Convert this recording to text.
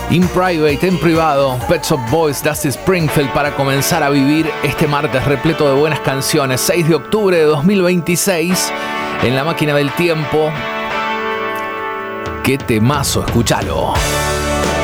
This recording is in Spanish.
In Private, en privado, Pet Shop Boys, Dusty Springfield, para comenzar a vivir este martes repleto de buenas canciones. 6 de octubre de 2026, en la máquina del tiempo. ¡Qué temazo! Escúchalo.